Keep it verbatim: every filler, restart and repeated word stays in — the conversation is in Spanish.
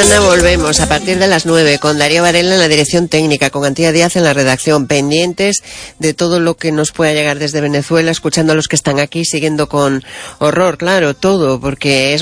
mañana volvemos a partir de las nueve con Darío Varela en la dirección técnica, con Antía Díaz en la redacción, pendientes de todo lo que nos pueda llegar desde Venezuela, escuchando a los que están aquí, siguiendo con horror, claro, todo, porque es